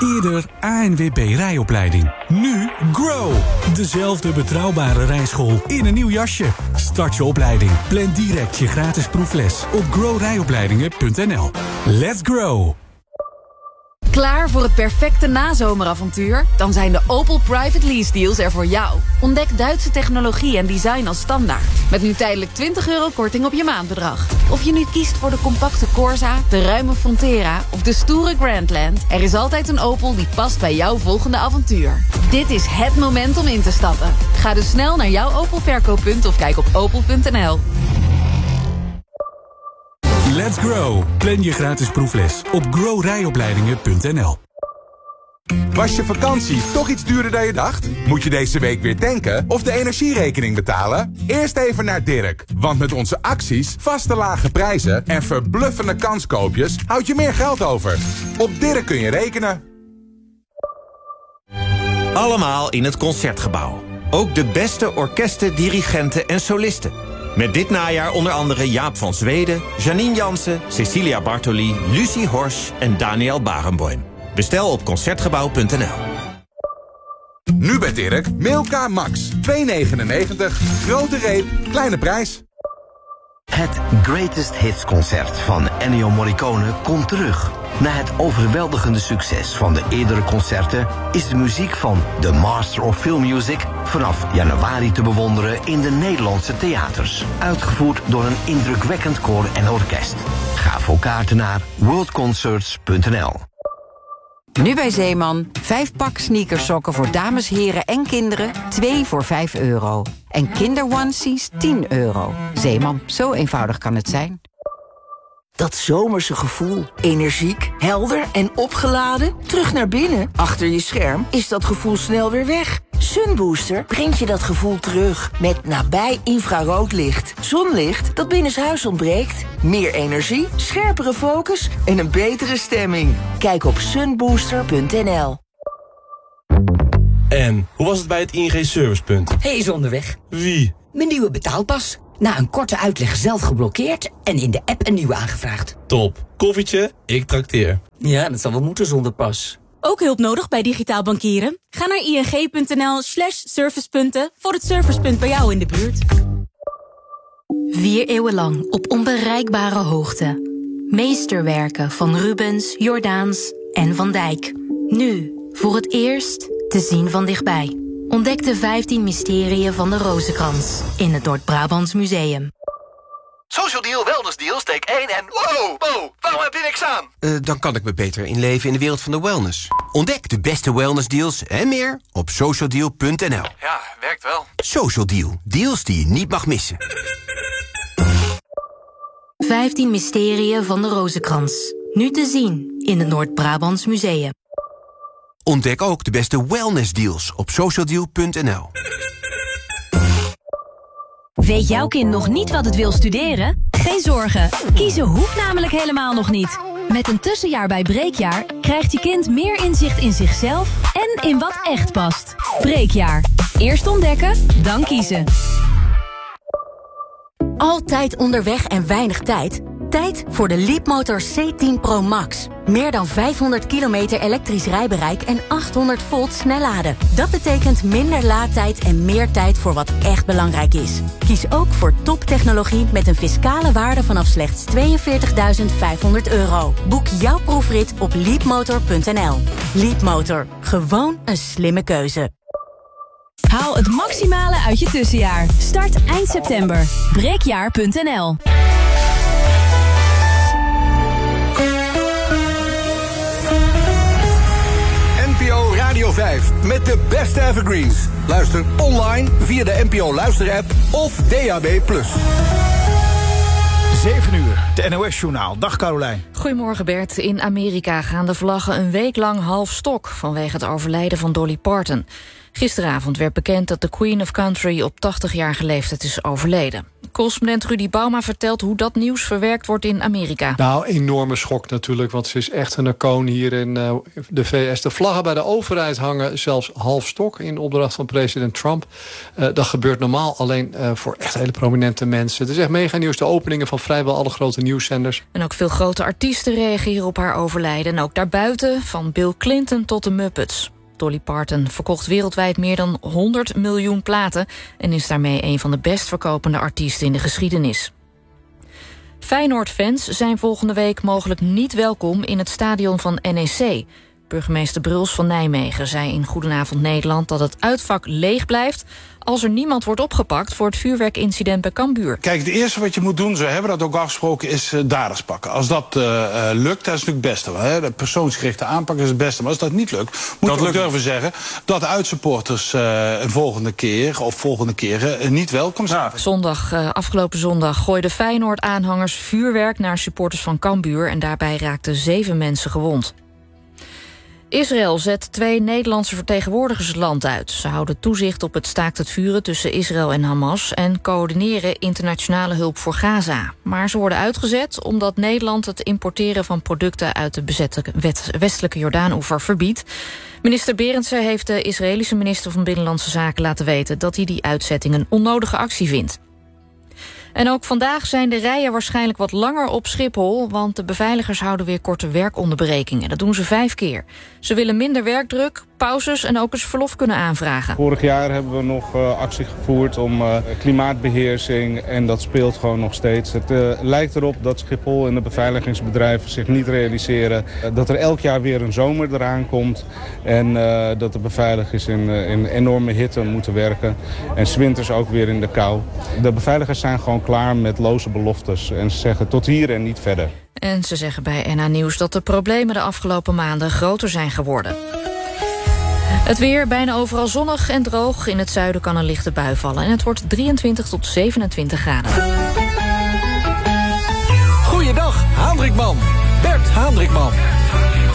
Eerder ANWB rijopleiding. Nu Grow. Dezelfde betrouwbare rijschool in een nieuw jasje. Start je opleiding. Plan direct je gratis proefles op growrijopleidingen.nl. Let's grow. Klaar voor het perfecte nazomeravontuur? Dan zijn de Opel Private Lease Deals er voor jou. Ontdek Duitse technologie en design als standaard. Met nu tijdelijk €20 korting op je maandbedrag. Of je nu kiest voor de compacte Corsa, de ruime Frontera of de stoere Grandland, er is altijd een Opel die past bij jouw volgende avontuur. Dit is het moment om in te stappen. Ga dus snel naar jouw Opel verkooppunt of kijk op opel.nl. Let's grow. Plan je gratis proefles op growrijopleidingen.nl. Was je vakantie toch iets duurder dan je dacht? Moet je deze week weer tanken of de energierekening betalen? Eerst even naar Dirk. Want met onze acties, vaste lage prijzen en verbluffende kanskoopjes houd je meer geld over. Op Dirk kun je rekenen. Allemaal in het Concertgebouw. Ook de beste orkesten, dirigenten en solisten. Met dit najaar onder andere Jaap van Zweden, Janine Jansen, Cecilia Bartoli, Lucie Horsch en Daniel Barenboim. Bestel op Concertgebouw.nl. Nu bij Dirk, Milka Max. 2,99. Grote reep, kleine prijs. Het Greatest Hits concert van Ennio Morricone komt terug. Na het overweldigende succes van de eerdere concerten is de muziek van The Master of Film Music vanaf januari te bewonderen in de Nederlandse theaters. Uitgevoerd door een indrukwekkend koor en orkest. Ga voor kaarten naar worldconcerts.nl. Nu bij Zeeman, 5 pak sneakersokken voor dames, heren en kinderen, 2 voor €5. En kinderonesies €10. Zeeman, zo eenvoudig kan het zijn. Dat zomerse gevoel. Energiek, helder en opgeladen. Terug naar binnen. Achter je scherm is dat gevoel snel weer weg. Sunbooster brengt je dat gevoel terug. Met nabij infraroodlicht. Zonlicht dat binnenshuis ontbreekt. Meer energie, scherpere focus en een betere stemming. Kijk op sunbooster.nl. En, hoe was het bij het ING Servicepunt? Hij is onderweg. Wie? Mijn nieuwe betaalpas. Na een korte uitleg zelf geblokkeerd en in de app een nieuwe aangevraagd. Top. Koffietje? Ik trakteer. Ja, dat zal wel moeten zonder pas. Ook hulp nodig bij digitaal bankieren? Ga naar ing.nl/servicepunten voor het servicepunt bij jou in de buurt. 4 eeuwen lang op onbereikbare hoogte. Meesterwerken van Rubens, Jordaens en Van Dijk. Nu, voor het eerst, te zien van dichtbij. Ontdek de 15 mysterieën van de Rozenkrans in het Noord-Brabants Museum. Social Deal, Wellness Deal, steek 1 en... Wow, waarom heb je niks aan? Dan kan ik me beter inleven in de wereld van de wellness. Ontdek de beste wellnessdeals en meer op socialdeal.nl. Ja, werkt wel. Social Deal, deals die je niet mag missen. 15 mysterieën van de Rozenkrans. Nu te zien in het Noord-Brabants Museum. Ontdek ook de beste wellnessdeals op socialdeal.nl. Weet jouw kind nog niet wat het wil studeren? Geen zorgen, kiezen hoeft namelijk helemaal nog niet. Met een tussenjaar bij Breekjaar krijgt je kind meer inzicht in zichzelf en in wat echt past. Breekjaar. Eerst ontdekken, dan kiezen. Altijd onderweg en weinig tijd? Tijd voor de Leapmotor C10 Pro Max. Meer dan 500 kilometer elektrisch rijbereik en 800 volt snelladen. Dat betekent minder laadtijd en meer tijd voor wat echt belangrijk is. Kies ook voor toptechnologie met een fiscale waarde vanaf slechts €42.500. Boek jouw proefrit op leapmotor.nl. Leapmotor. Gewoon een slimme keuze. Haal het maximale uit je tussenjaar. Start eind september. Breekjaar.nl. NPO Radio 5 met de beste evergreens. Luister online via de NPO Luister-app of DAB+. 7 uur, de NOS-journaal. Dag Carolijn. Goedemorgen Bert. In Amerika gaan de vlaggen een week lang half stok vanwege het overlijden van Dolly Parton. Gisteravond werd bekend dat de Queen of Country op 80-jarige leeftijd is overleden. Correspondent Rudy Bauma vertelt hoe dat nieuws verwerkt wordt in Amerika. Nou, enorme schok natuurlijk, want ze is echt een icoon hier in de VS. De vlaggen bij de overheid hangen zelfs half stok in opdracht van president Trump. Dat gebeurt normaal alleen voor echt hele prominente mensen. Het is echt mega nieuws, de openingen van vrijwel alle grote nieuwszenders. En ook veel grote artiesten reageren op haar overlijden. En ook daarbuiten, van Bill Clinton tot de Muppets. Dolly Parton verkocht wereldwijd meer dan 100 miljoen platen en is daarmee een van de best verkopende artiesten in de geschiedenis. Feyenoord-fans zijn volgende week mogelijk niet welkom in het stadion van NEC. Burgemeester Bruls van Nijmegen zei in Goedenavond Nederland dat het uitvak leeg blijft als er niemand wordt opgepakt voor het vuurwerkincident bij Cambuur. Kijk, het eerste wat je moet doen, zo hebben we dat ook afgesproken, is daders pakken. Als dat lukt, dat is natuurlijk het beste. Hè? De persoonsgerichte aanpak is het beste. Maar als dat niet lukt, moet je ook durven zeggen dat de uitsupporters een volgende keer of volgende keren niet welkom zijn. Afgelopen zondag gooiden Feyenoord-aanhangers vuurwerk naar supporters van Cambuur en daarbij raakten 7 mensen gewond. Israël zet 2 Nederlandse vertegenwoordigers het land uit. Ze houden toezicht op het staakt het vuren tussen Israël en Hamas en coördineren internationale hulp voor Gaza. Maar ze worden uitgezet omdat Nederland het importeren van producten uit de bezette westelijke Jordaanoever verbiedt. Minister Berendsen heeft de Israëlische minister van Binnenlandse Zaken laten weten dat hij die uitzetting een onnodige actie vindt. En ook vandaag zijn de rijen waarschijnlijk wat langer op Schiphol, want de beveiligers houden weer korte werkonderbrekingen. Dat doen ze 5 keer. Ze willen minder werkdruk, pauzes en ook eens verlof kunnen aanvragen. Vorig jaar hebben we nog actie gevoerd om klimaatbeheersing en dat speelt gewoon nog steeds. Het lijkt erop dat Schiphol en de beveiligingsbedrijven zich niet realiseren dat er elk jaar weer een zomer eraan komt en dat de beveiligers in enorme hitte moeten werken en 's winters ook weer in de kou. De beveiligers zijn gewoon klaar met loze beloftes en ze zeggen tot hier en niet verder. En ze zeggen bij NH Nieuws dat de problemen de afgelopen maanden groter zijn geworden. Het weer bijna overal zonnig en droog. In het zuiden kan een lichte bui vallen. En het wordt 23 tot 27 graden. Goeiedag, Hendrikman. Bert Hendrikman.